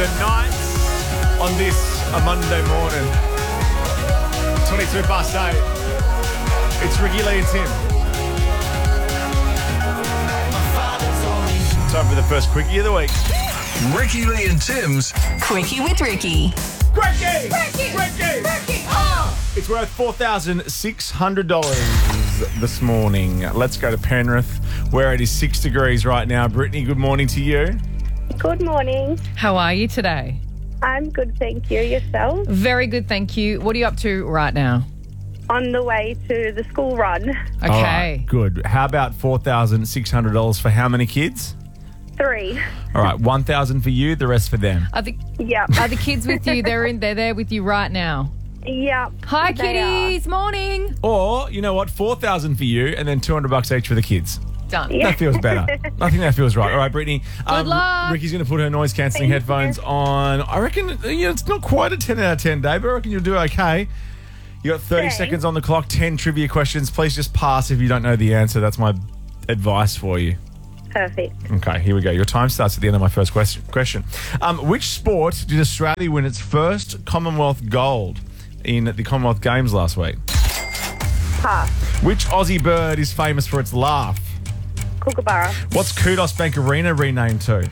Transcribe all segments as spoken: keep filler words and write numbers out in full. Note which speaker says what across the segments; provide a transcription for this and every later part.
Speaker 1: night on this, a Monday morning. twenty-two past eight. It's Ricky Lee and Tim. Time for the first quickie of the week.
Speaker 2: Ricky Lee and Tim's
Speaker 3: Quickie with Ricky.
Speaker 1: Quickie!
Speaker 3: Ricky!
Speaker 1: Quickie!
Speaker 3: Ricky! Oh!
Speaker 1: It's worth four thousand six hundred dollars this morning. Let's go to Penrith, where it is six degrees right now. Brittany, good morning to you.
Speaker 4: Good morning.
Speaker 5: How are you today?
Speaker 4: I'm good, thank you. Yourself?
Speaker 5: Very good, thank you. What are you up to right now?
Speaker 4: On the way to the school run.
Speaker 5: Okay.
Speaker 1: All right, good. How about four thousand six hundred dollars for how many kids?
Speaker 4: Three.
Speaker 1: All right, one thousand dollars for you, the rest for them.
Speaker 5: Are the,
Speaker 4: Yep.
Speaker 5: are the kids with you? They're in. They're there with you right now.
Speaker 4: Yep.
Speaker 5: Hi,
Speaker 4: they
Speaker 5: kitties. Morning.
Speaker 1: Or, you know what, four thousand dollars for you and then two hundred bucks each for the kids.
Speaker 5: Done.
Speaker 4: Yeah.
Speaker 1: That feels better. I think that feels right. All right, Brittany.
Speaker 5: Good luck.
Speaker 1: Ricky's going to put her noise-cancelling
Speaker 4: Thank
Speaker 1: headphones
Speaker 4: you.
Speaker 1: on. I reckon, you know, it's not quite a ten out of ten day, but I reckon you'll do okay. You got thirty
Speaker 4: Thanks.
Speaker 1: seconds on the clock, ten trivia questions. Please just pass if you don't know the answer. That's my advice for you.
Speaker 4: Perfect.
Speaker 1: Okay, here we go. Your time starts at the end of my first question. question. Um, which sport did Australia win its first Commonwealth gold in the Commonwealth Games last week?
Speaker 4: Pass.
Speaker 1: Which Aussie bird is famous for its laugh?
Speaker 4: Kookaburra.
Speaker 1: What's Kudos Bank Arena renamed to?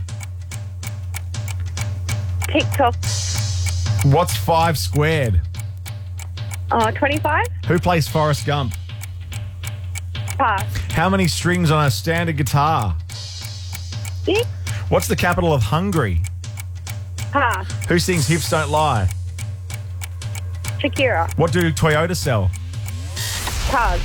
Speaker 4: TikTok.
Speaker 1: What's five squared?
Speaker 4: Oh, twenty-five.
Speaker 1: Who plays Forrest Gump?
Speaker 4: Pass.
Speaker 1: How many strings on a standard guitar?
Speaker 4: Six.
Speaker 1: What's the capital of Hungary?
Speaker 4: Pass.
Speaker 1: Who sings Hips Don't Lie?
Speaker 4: Shakira.
Speaker 1: What do Toyota sell?
Speaker 4: Pass.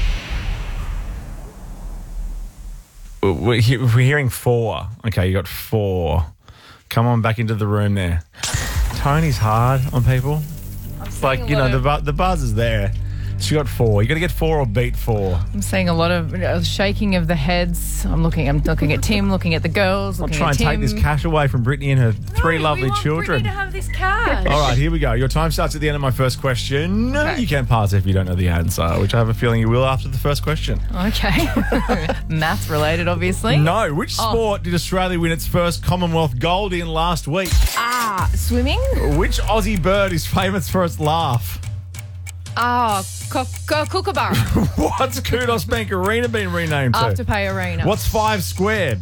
Speaker 1: We're, he- we're hearing four. Okay, you got four. Come on back into the room there. Tony's hard on people. Like, you know, the, bu- the buzz is there. She got four. You got to get four or beat four.
Speaker 5: I'm seeing a lot of uh, shaking of the heads. I'm looking. I'm looking at Tim. Looking at the girls.
Speaker 1: I'll
Speaker 5: Looking
Speaker 1: try
Speaker 5: at
Speaker 1: and take
Speaker 5: Tim.
Speaker 1: this cash away from Brittany and her three
Speaker 5: No,
Speaker 1: lovely
Speaker 5: we want
Speaker 1: children.
Speaker 5: Brittany to have this cash.
Speaker 1: All right, here we go. Your time starts at the end of my first question.
Speaker 5: Okay.
Speaker 1: You can pass if you don't know the answer, which I have a feeling you will after the first question.
Speaker 5: Okay. Maths related, obviously.
Speaker 1: No. Which
Speaker 5: Oh.
Speaker 1: sport did Australia win its first Commonwealth gold in last week?
Speaker 5: Ah, swimming.
Speaker 1: Which Aussie bird is famous for its laugh?
Speaker 5: Ah, co- co- kookaburra.
Speaker 1: What's Kudos Bank Arena been renamed to?
Speaker 5: Afterpay Arena.
Speaker 1: What's five squared?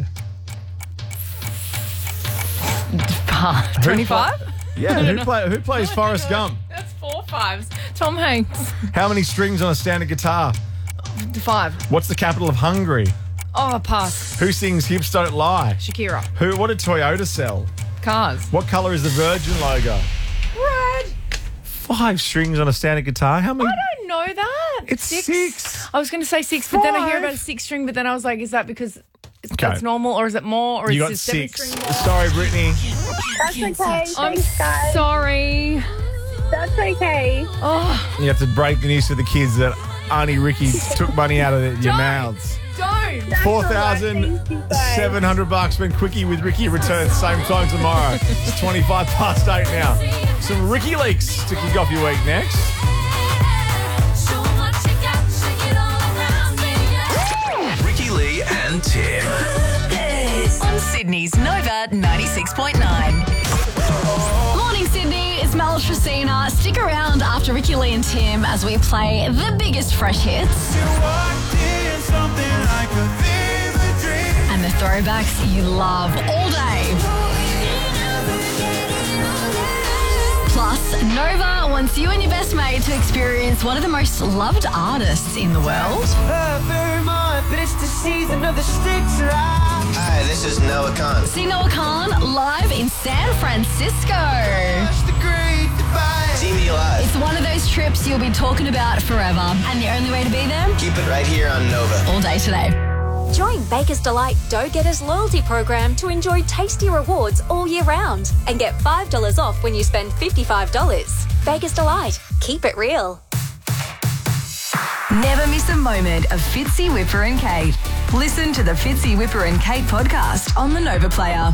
Speaker 5: twenty-five?
Speaker 1: Yeah, who, play, who plays Forrest Gump?
Speaker 5: That's four fives. Tom Hanks.
Speaker 1: How many strings on a standard guitar?
Speaker 5: Five.
Speaker 1: What's the capital of Hungary?
Speaker 5: Oh, pass.
Speaker 1: Who sings Hips Don't Lie?
Speaker 5: Shakira.
Speaker 1: Who? What did Toyota sell?
Speaker 5: Cars.
Speaker 1: What colour is the Virgin logo?
Speaker 5: Red.
Speaker 1: Five strings on a standard guitar. How many?
Speaker 5: I don't know that.
Speaker 1: It's six.
Speaker 5: I was going to say six, but then I hear
Speaker 1: Five.
Speaker 5: about a six string, but then I was like, is that because it's,
Speaker 1: Okay.
Speaker 5: that's normal, or is it more, or
Speaker 1: You
Speaker 5: is
Speaker 1: got
Speaker 5: it seven
Speaker 1: six.
Speaker 5: string more?
Speaker 1: Sorry, Brittany.
Speaker 4: That's okay.
Speaker 5: I'm
Speaker 4: Thanks, guys.
Speaker 5: sorry.
Speaker 4: That's okay.
Speaker 5: Oh,
Speaker 1: You have to break the news to the kids that Auntie Ricky took money out of the, your
Speaker 5: Don't.
Speaker 1: mouths.
Speaker 5: don't.
Speaker 4: That's
Speaker 1: Four
Speaker 4: all right.
Speaker 1: thousand
Speaker 4: Thank you, guys.
Speaker 1: seven hundred bucks when Quickie with Ricky returns same time tomorrow. It's twenty-five past eight now. Some Ricky leaks to kick off your week next.
Speaker 2: Ricky Lee and Tim.
Speaker 3: On Sydney's Nova ninety-six point nine.
Speaker 6: Morning, Sydney. It's Mel Tracina. Stick around after Ricky Lee and Tim as we play the biggest fresh hits and the throwbacks you love all day. Plus, Nova wants you and your best mate to experience one of the most loved artists in the world.
Speaker 7: Hi, this is Noah Khan.
Speaker 6: See Noah Khan live in San Francisco.
Speaker 7: See me live.
Speaker 6: It's one of those trips you'll be talking about forever. And the only way to be there?
Speaker 7: Keep it right here on Nova.
Speaker 6: All day today.
Speaker 8: Join Baker's Delight Dough Getters loyalty program to enjoy tasty rewards all year round and get five dollars off when you spend fifty-five dollars. Baker's Delight. Keep it real.
Speaker 3: Never miss a moment of Fitzy, Whipper and Kate. Listen to the Fitzy, Whipper and Kate podcast on the Nova Player.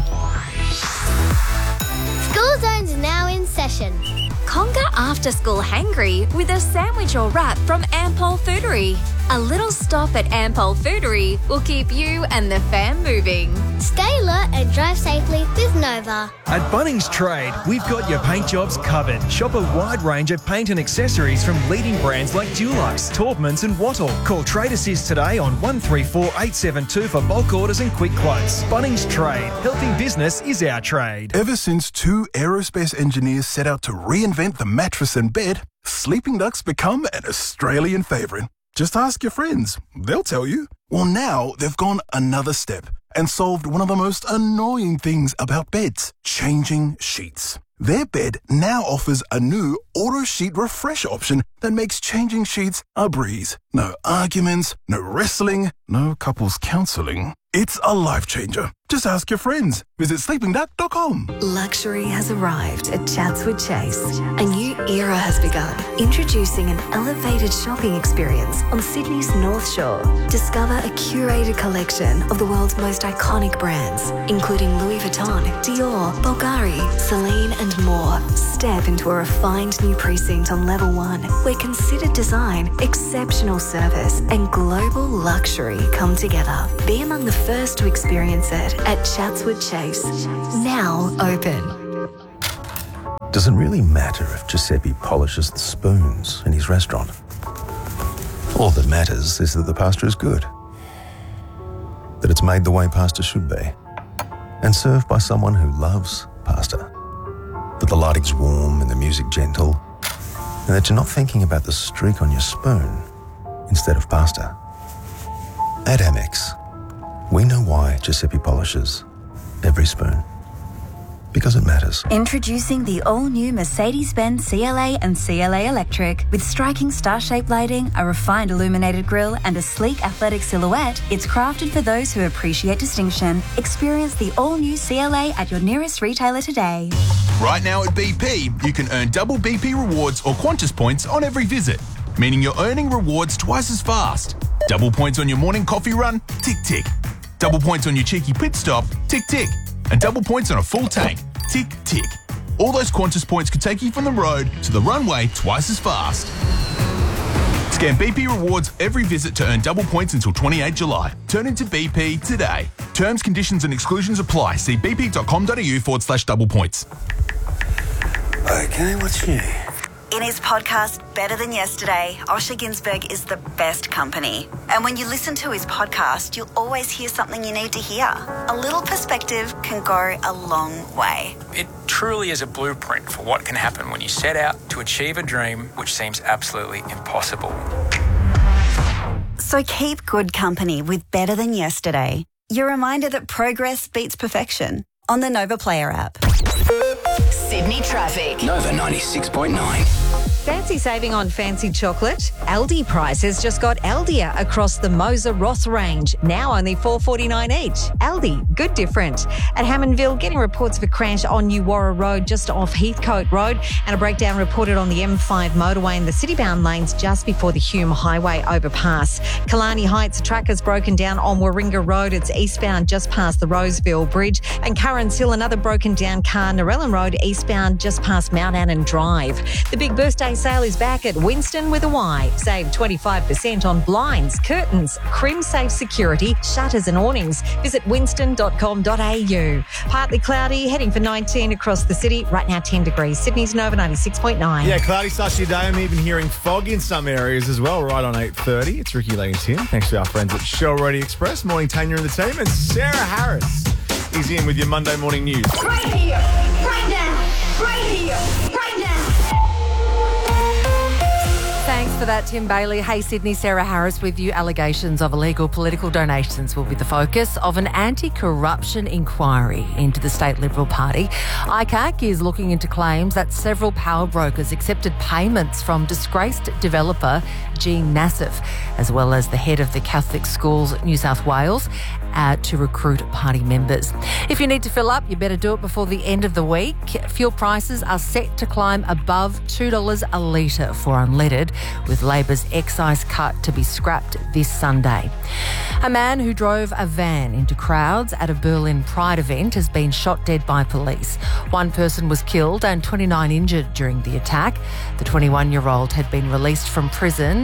Speaker 9: School Zone's now in session.
Speaker 8: Conquer after school hangry with a sandwich or wrap from Ampol Foodery. A little stop at Ampol Foodery will keep you and the fam moving.
Speaker 9: Stay alert and drive safely with Nova.
Speaker 10: At Bunnings Trade, we've got your paint jobs covered. Shop a wide range of paint and accessories from leading brands like Dulux, Taubmans and Wattle. Call Trade Assist today on one three four eight seven two for bulk orders and quick quotes. Bunnings Trade. Helping business is our trade.
Speaker 11: Ever since two aerospace engineers set out to reinvent the mattress and bed, Sleeping Duck's become an Australian favourite. Just ask your friends. They'll tell you. Well, now they've gone another step and solved one of the most annoying things about beds, changing sheets. Their bed now offers a new auto sheet refresh option that makes changing sheets a breeze. No arguments, no wrestling, no couples counselling. It's a life changer. Just ask your friends. Visit sleeping duck dot com.
Speaker 12: Luxury has arrived at Chatswood Chase. A new era has begun, introducing an elevated shopping experience on Sydney's North Shore. Discover a curated collection of the world's most iconic brands, including Louis Vuitton, Dior, Bulgari, Celine and more. Step into a refined new precinct on level one, where considered design, exceptional service and global luxury come together. Be among the first to experience it at Chatswood Chase. Now open.
Speaker 13: Does it really matter if Giuseppe polishes the spoons in his restaurant? All that matters is that the pasta is good, that it's made the way pasta should be, and served by someone who loves pasta, that the lighting's warm and the music gentle, and that you're not thinking about the streak on your spoon instead of pasta. At Amex, we know why Giuseppe polishes every spoon. Because it matters.
Speaker 14: Introducing the all-new Mercedes-Benz C L A and C L A Electric. With striking star-shaped lighting, a refined illuminated grille and a sleek athletic silhouette, it's crafted for those who appreciate distinction. Experience the all-new C L A at your nearest retailer today.
Speaker 15: Right now at B P, you can earn double B P rewards or Qantas points on every visit, meaning you're earning rewards twice as fast. Double points on your morning coffee run? Tick, tick. Double points on your cheeky pit stop? Tick, tick. And double points on a full tank? Tick, tick. All those Qantas points could take you from the road to the runway twice as fast. Scan B P rewards every visit to earn double points until twenty-eighth July. Turn into B P today. Terms, conditions and exclusions apply. See bp.com.au forward slash double points.
Speaker 13: Okay, what's new?
Speaker 14: In his podcast, Better Than Yesterday, Osher Günsberg is the best company. And when you listen to his podcast, you'll always hear something you need to hear. A little perspective can go a long way.
Speaker 16: It truly is a blueprint for what can happen when you set out to achieve a dream which seems absolutely impossible.
Speaker 14: So keep good company with Better Than Yesterday. Your reminder that progress beats perfection on the Nova Player app.
Speaker 3: Sydney traffic.
Speaker 2: Nova ninety-six point nine.
Speaker 17: Fancy saving on fancy chocolate? Aldi prices just got Aldia across the Moser Ross range. Now only four dollars forty-nine each. Aldi, good different. At Hammondville, getting reports of a crash on New Warra Road just off Heathcote Road, and a breakdown reported on the M five motorway in the city-bound lanes just before the Hume Highway overpass. Killarney Heights, a truck has broken down on Warringah Road. It's eastbound just past the Roseville Bridge. And Currans Hill, another broken down car, Narellan Road, eastbound just past Mount Annan Drive. The big birthday sale is back at Winston with a Y. Save twenty-five percent on blinds, curtains, Crim-Safe security, shutters and awnings. Visit winston dot com dot a u. Partly cloudy, heading for nineteen across the city. Right now ten degrees. Sydney's Nova ninety-six point nine.
Speaker 1: Yeah, cloudy starts your day. I'm even hearing fog in some areas as well, right on eight thirty. It's Ricky Lee and Tim. Thanks to our friends at Show Ready Express. Morning, Tanya and the team. And Sarah Harris is in with your Monday morning news.
Speaker 3: Right here, right now, right here, right now.
Speaker 18: Thanks for that, Tim Bailey. Hey, Sydney, Sarah Harris with you. Allegations of illegal political donations will be the focus of an anti-corruption inquiry into the State Liberal Party. I C A C is looking into claims that several power brokers accepted payments from disgraced developer Jean Nassif, as well as the head of the Catholic Schools New South Wales, uh, to recruit party members. If you need to fill up, you better do it before the end of the week. Fuel prices are set to climb above two dollars a litre for unleaded, with Labor's excise cut to be scrapped this Sunday. A man who drove a van into crowds at a Berlin Pride event has been shot dead by police. One person was killed and twenty-nine injured during the attack. The twenty-one-year-old had been released from prison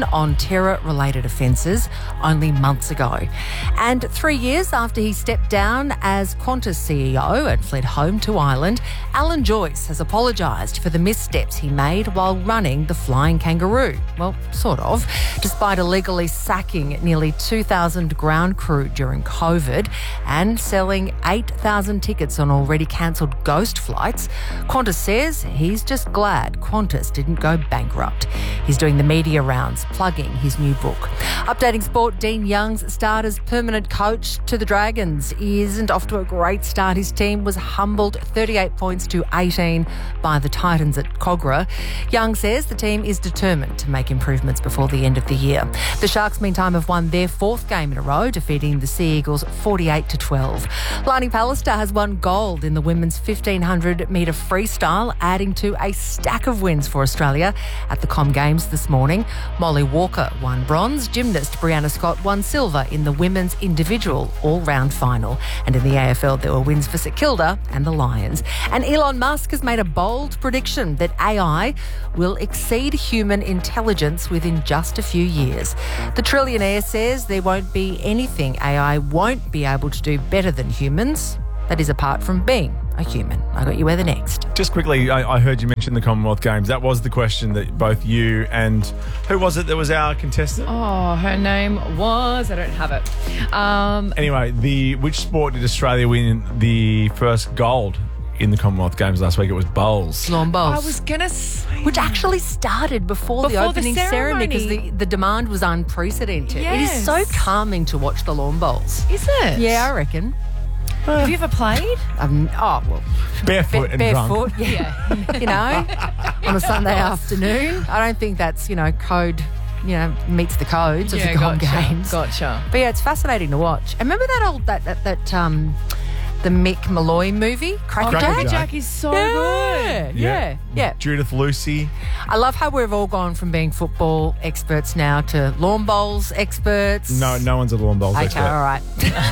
Speaker 18: on terror-related offences only months ago. And three years after he stepped down as Qantas C E O and fled home to Ireland, Alan Joyce has apologised for the missteps he made while running the Flying Kangaroo. Well, sort of. Despite illegally sacking nearly two thousand ground crew during COVID and selling eight thousand tickets on already cancelled ghost flights, Qantas says he's just glad Qantas didn't go bankrupt. He's doing the media rounds, plugging his new book. Updating sport, Dean Young's start as permanent coach to the Dragons. He isn't off to a great start. His team was humbled thirty-eight points to eighteen by the Titans at Cogra. Young says the team is determined to make improvements before the end of the year. The Sharks, meantime, have won their fourth game in a row, defeating the Sea Eagles forty-eight to twelve. Lani Pallister has won gold in the women's fifteen hundred metre freestyle, adding to a stack of wins for Australia at the Com Games this morning. Molly Walker won bronze. Gymnast Brianna Scott won silver in the women's individual all-round final. And in the A F L, there were wins for St Kilda and the Lions. And Elon Musk has made a bold prediction that A I will exceed human intelligence within just a few years. The trillionaire says there won't be anything A I won't be able to do better than humans. That is apart from being a human. I got you where the next.
Speaker 1: Just quickly, I, I heard you mention the Commonwealth Games. That was the question that both you and who was it that was our contestant?
Speaker 5: Oh, her name was, I don't have it. Um,
Speaker 1: Anyway, the which sport did Australia win the first gold in the Commonwealth Games last week? It was bowls.
Speaker 18: Lawn bowls.
Speaker 5: I was going to say.
Speaker 18: Which actually started before,
Speaker 5: Before
Speaker 18: the
Speaker 5: the
Speaker 18: opening ceremony because
Speaker 5: ceremony.
Speaker 18: the, the demand was unprecedented. It
Speaker 5: Yes.
Speaker 18: is so calming to watch the lawn bowls.
Speaker 5: Is it?
Speaker 18: Yeah, I reckon.
Speaker 5: Have you ever played?
Speaker 18: Um, oh, well.
Speaker 1: Barefoot
Speaker 18: ba-
Speaker 1: and
Speaker 18: barefoot,
Speaker 1: drunk.
Speaker 18: yeah. You know, on a Sunday afternoon. I don't think that's, you know, code, you know, meets the codes
Speaker 5: Yeah,
Speaker 18: of the Com
Speaker 5: gotcha,
Speaker 18: Games.
Speaker 5: gotcha.
Speaker 18: But yeah, it's fascinating to watch. And remember that old, that, that, that um, the Mick Malloy movie, Cracker
Speaker 5: Oh,
Speaker 18: Jack?
Speaker 5: Cracker Jack is so
Speaker 18: yeah,
Speaker 5: good.
Speaker 18: Yeah, yeah.
Speaker 1: Judith Lucy.
Speaker 18: I love how we've all gone from being football experts now to lawn bowls experts.
Speaker 1: No, no one's a lawn bowls
Speaker 18: Okay,
Speaker 1: expert.
Speaker 18: all right.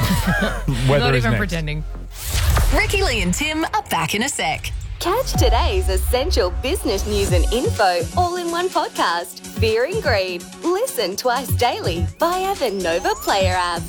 Speaker 1: Weather
Speaker 5: Not
Speaker 1: is
Speaker 5: even
Speaker 1: next.
Speaker 5: pretending.
Speaker 3: Ricky Lee and Tim are back in a sec.
Speaker 8: Catch today's essential business news and info all in one podcast. Fear and Greed. Listen twice daily via the Nova Player app.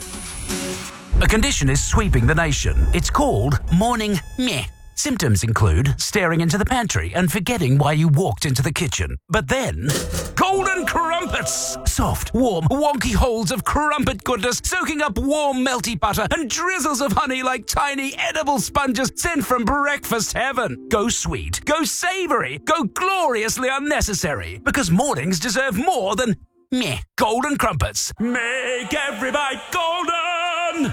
Speaker 19: A condition is sweeping the nation. It's called morning meh. Symptoms include staring into the pantry and forgetting why you walked into the kitchen. But then, golden crumpets! Soft, warm, wonky holes of crumpet goodness soaking up warm, melty butter and drizzles of honey like tiny edible sponges sent from breakfast heaven. Go sweet, go savoury, go gloriously unnecessary. Because mornings deserve more than meh. Golden crumpets. Make every bite golden!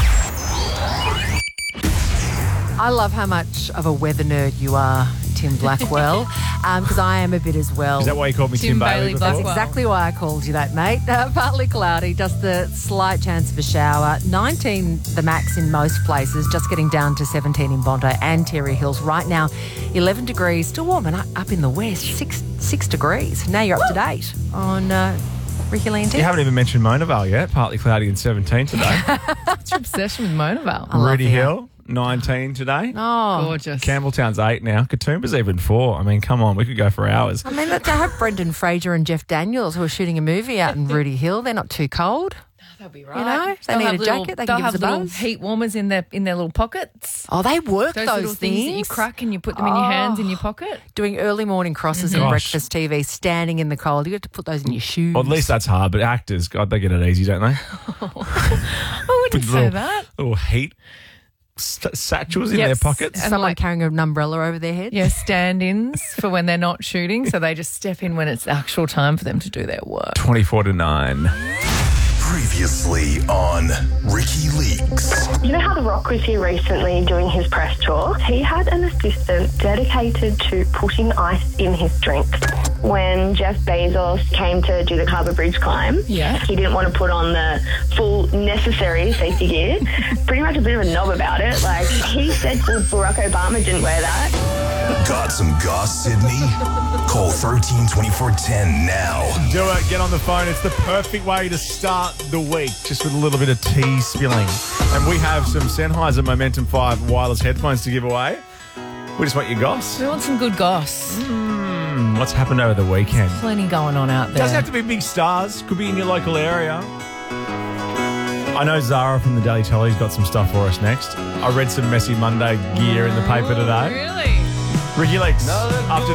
Speaker 18: I love how much of a weather nerd you are, Tim Blackwell, because um, I am a bit as well.
Speaker 1: Is that why you called me Tim,
Speaker 5: Tim
Speaker 1: Bailey,
Speaker 5: Bailey
Speaker 1: before?
Speaker 18: That's exactly why I called you that, mate. Uh, partly cloudy, just the slight chance of a shower. nineteen the max in most places, just getting down to seventeen in Bondi and Terry Hills. Right now, eleven degrees, still warm, and up in the west, six six degrees. Now you're up to date on uh, Ricky Lee and Tim.
Speaker 1: You haven't even mentioned Mona Vale yet. Partly cloudy and seventeen today.
Speaker 5: What's your obsession with Mona Vale?
Speaker 18: I love
Speaker 1: Rudy
Speaker 18: you.
Speaker 1: Hill, nineteen today.
Speaker 18: Oh,
Speaker 5: Gorgeous.
Speaker 1: Campbelltown's eight now. Katoomba's even four. I mean, come on, we could go for hours.
Speaker 18: I mean, look, I have Brendan Fraser and Jeff Daniels who are shooting a movie out in Rudy Hill. They're not too cold.
Speaker 5: They'll be right.
Speaker 18: You know, if they
Speaker 5: They'll
Speaker 18: need
Speaker 5: have
Speaker 18: a
Speaker 5: little-
Speaker 18: jacket, they
Speaker 5: they'll
Speaker 18: can give us
Speaker 5: have
Speaker 18: a
Speaker 5: little
Speaker 18: buzz.
Speaker 5: heat warmers in their in their little pockets.
Speaker 18: Oh, they work
Speaker 5: Those,
Speaker 18: those,
Speaker 5: little things. that you crack and you put them in
Speaker 18: Oh.
Speaker 5: your hands in your pocket.
Speaker 18: Doing early morning crosses
Speaker 1: Mhm.
Speaker 18: and
Speaker 1: Gosh.
Speaker 18: breakfast T V, standing in the cold. You have to put those in your shoes.
Speaker 1: Well, at least that's hard, but actors, God, they get it easy, don't they?
Speaker 5: I wouldn't say
Speaker 1: little,
Speaker 5: that.
Speaker 1: Little heat st- satchels in
Speaker 5: Yep.
Speaker 1: their pockets.
Speaker 5: And
Speaker 18: Someone
Speaker 5: like-
Speaker 18: carrying an umbrella over their head.
Speaker 5: Yeah, stand-ins for when they're not shooting, so they just step in when it's the actual time for them to do their work.
Speaker 1: twenty-four to nine.
Speaker 2: Previously on Ricky Leaks.
Speaker 4: You know how The Rock was here recently doing his press tour? He had an assistant dedicated to putting ice in his drinks. When Jeff Bezos came to do the Harbour Bridge climb,
Speaker 5: Yeah.
Speaker 4: he didn't want to put on the full necessary safety gear. Pretty much a bit of a knob about it. Like, he said well, Barack Obama didn't wear that.
Speaker 2: Got some goss, Sydney? Call thirteen twenty-four ten now.
Speaker 1: Do it. Get on the phone. It's the perfect way to start the week, just with a little bit of tea spilling. And we have some Sennheiser Momentum five wireless headphones to give away. We just want your goss.
Speaker 5: We want some good goss.
Speaker 1: Mm. Hmm, what's happened over the weekend?
Speaker 5: Plenty going on out there.
Speaker 1: Doesn't have to be big stars. Could be in your local area. I know Zara from the Daily Telly's got some stuff for us next. I read some Messy Monday gear in the paper today.
Speaker 5: Really?
Speaker 1: Ricky Leaks after